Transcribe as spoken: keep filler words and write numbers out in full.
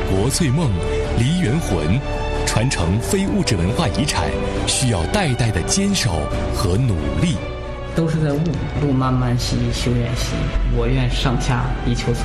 国粹梦、梨园魂，传承非物质文化遗产，需要代代的坚守和努力。 都是在悟，路漫漫兮修远兮，我愿上下一求索。